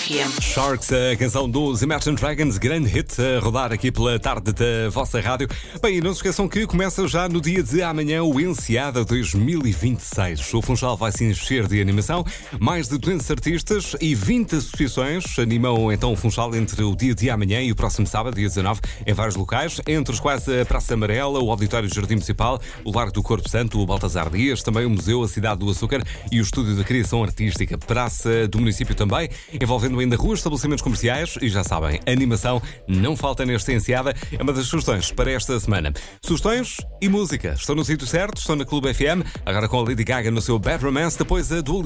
FM. Sharks, a canção dos Imagine Dragons, grande hit a rodar aqui pela tarde da vossa rádio. Bem, e não se esqueçam que começa já no dia de amanhã o Enseada 2026. O Funchal vai se encher de animação. Mais de 200 artistas e 20 associações animam então o Funchal entre o dia de amanhã e o próximo sábado, dia 19, em vários locais, entre os quais a Praça Amarela, o Auditório do Jardim Municipal, o Largo do Corpo Santo, o Baltasar Dias, também o Museu, a Cidade do Açúcar e o Estúdio da Criação Artística. Praça do município também, envolvendo ainda ruas, estabelecimentos comerciais e já sabem, animação não falta nesta Enseada. É uma das sugestões para esta semana. Sugestões e música. Estão no sítio certo, estão na Clube FM, agora com a Lady Gaga no seu Bad Romance, depois a Dua